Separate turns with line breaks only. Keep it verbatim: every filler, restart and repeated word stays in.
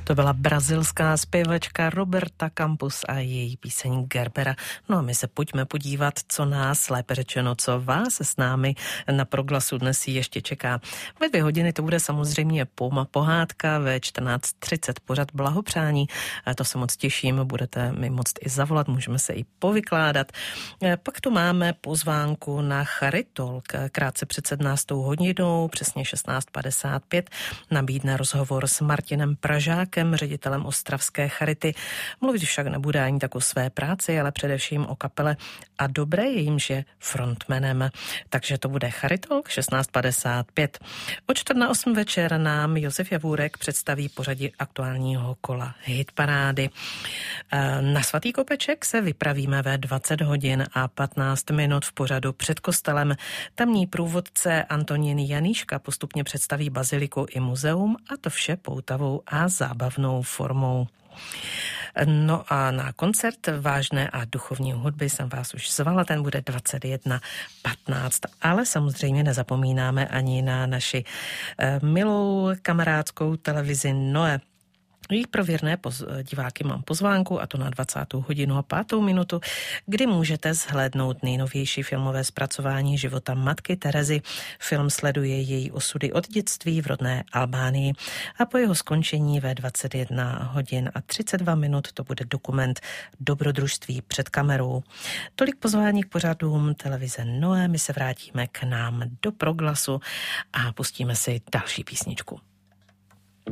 To byla brazilská zpěvačka Roberta Campos a její píseň Gerbera. No a my se pojďme podívat, co nás, lépe řečeno, co vás s námi na Proglasu dnes ještě čeká. Ve dvě hodiny to bude samozřejmě Poma pohádka, ve čtrnáct třicet pořad blahopřání. A to se moc těším, budete mi moct i zavolat, můžeme se i povykládat. Pak tu máme pozvánku na Charitolk. Krátce před sedmnáctou hodinou, přesně šestnáct padesát pět, nabídne rozhovor s Martinem Pražákem, ředitelem ostravské Charity. Mluvit však nebude ani tak o své práci, ale především o kapele A Dobré, jejímž je frontmanem. Takže to bude Charitolk šestnáct padesát pět. O čtvrt na osm večer nám Josef Javůrek představí pořadí aktuálního kola hitparády. Na Svatý Kopeček se vypravíme ve dvacet hodin a patnáct minut v pořadu Před kostelem. Tamní průvodce Antonín Janíška postupně představí baziliku i muzeum, a to vše poutavou a zábavnou formou. No a na koncert vážné a duchovní hudby jsem vás už zvala, ten bude dvacet jedna patnáct, ale samozřejmě nezapomínáme ani na naši milou kamarádskou televizi Noe. Jí pro věrné poz- diváky mám pozvánku, a to na dvacátou hodinu a pátou minutu, kdy můžete zhlédnout nejnovější filmové zpracování života matky Terezy. Film sleduje její osudy od dětství v rodné Albánii a po jeho skončení ve dvacet jedna hodin a třicet dva minut to bude dokument Dobrodružství před kamerou. Tolik pozvání k pořadům televize Noe, my se vrátíme k nám do Proglasu a pustíme si další písničku.